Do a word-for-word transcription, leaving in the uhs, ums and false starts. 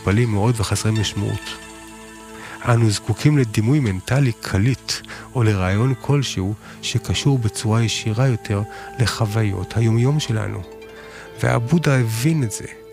מעורפלים מאוד וחסרי משמעות. אנו זקוקים לדימוי מנטלי קליט או לרעיון כלשהו שקשור בצורה ישירה יותר לחוויות היומיום שלנו. והבודה הבין את זה.